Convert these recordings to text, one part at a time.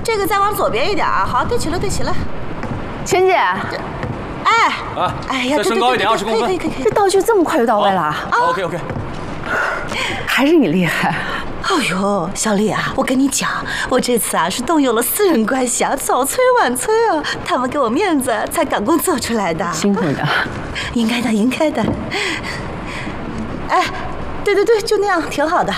这个再往左边一点啊。好，对齐了，对齐了。 钱姐， 哎呀， 再升高一点，20公分。 可以。 这道具这么快就到位了 ？OK。 还是你厉害。 哎呦，小丽啊，我跟你讲，我这次啊是动用了私人关系啊，早催晚催啊，他们给我面子才赶工做出来的。 辛苦的。 应该的。哎，对，就那样，挺好的。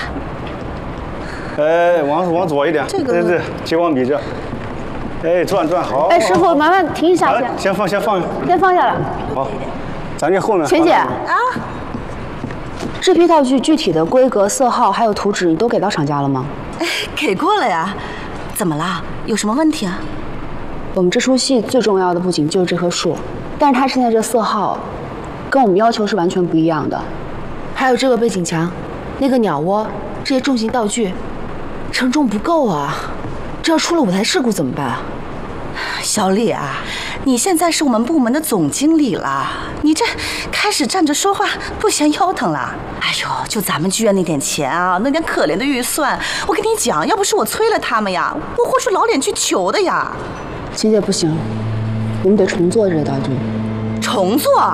哎，往左一点。 这个对，激光笔这。哎，转好。 哎，师傅，麻烦停一下先放下来。 好，咱这后面。 钱姐啊， 这批道具具体的规格、色号还有图纸，你都给到厂家了吗？ 哎，给过了呀。怎么了？有什么问题啊？ 我们这出戏最重要的不仅就是这棵树，但是它现在这色号，跟我们要求是完全不一样的。还有这个背景墙，那个鸟窝，这些重型道具，承重不够啊！这要出了舞台事故怎么办啊？ 小丽啊，你现在是我们部门的总经理了，你这开始站着说话不嫌腰疼了？哎呦，就咱们剧院那点钱啊，那点可怜的预算，我跟你讲，要不是我催了他们呀，我豁出老脸去求的呀。 秦姐不行，我们得重做这个道具。 重做？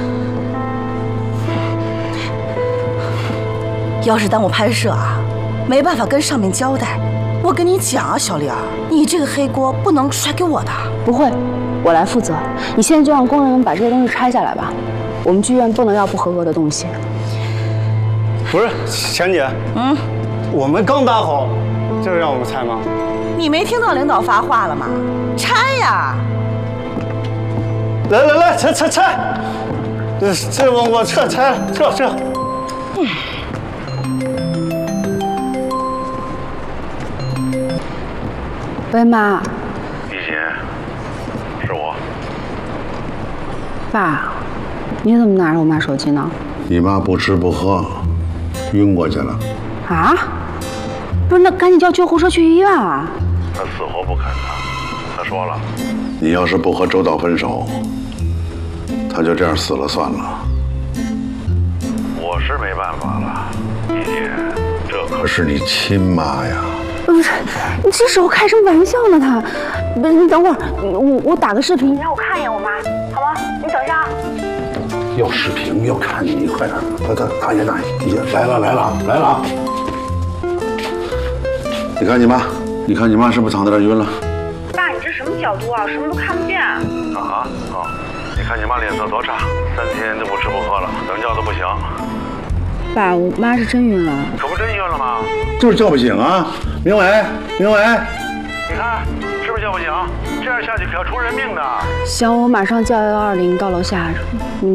要是耽误拍摄啊，没办法跟上面交代。我跟你讲啊，小丽儿，你这个黑锅不能甩给我的。 不会，我来负责。你现在就让工人们把这些东西拆下来吧。我们剧院不能要不合格的东西。 不是，钱姐，我们刚搭好，这让我们拆吗？ 你没听到领导发话了吗？拆呀！ 来，拆！这我撤。 喂，妈。 丽姐，是我。 爸，你怎么拿着我妈手机呢？ 你妈不吃不喝，晕过去了。 啊？不是，那赶紧叫救护车去医院啊！ 她死活不肯的。她说了，你要是不和周导分手，她就这样死了算了。我是没办法了，丽姐，这可是你亲妈呀。 不是，你这时候开什么玩笑呢？他，不是，你等会儿，我打个视频，你让我看一眼我妈，好吗？你等一下啊。 要视频，要看你，快点，大爷，来了啊！你看你妈是不是躺在这儿晕了？ 爸，你这什么角度啊？什么都看不见。 你看你妈脸色多差，3天都不吃不喝了，等觉都不醒。 爸，我妈是真晕了。 可不真晕了吗？ 就是叫不醒啊！明伟，你看是不是叫不醒？这样下去可要出人命的。 行，我马上叫120到楼下。